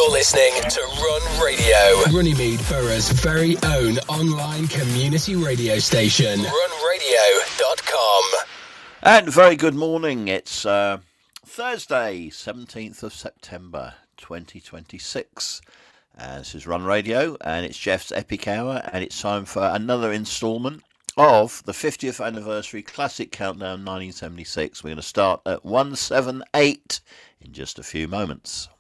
You're listening to Run Radio, Runnymede Borough's very own online community radio station. runradio.com. And very good morning. It's Thursday, 17th of September 2026. This is Run Radio, and it's Jeff's Epic Hour, and it's time for another instalment of the 50th anniversary Classic Countdown 1976. We're going to start at 178 in just a few moments.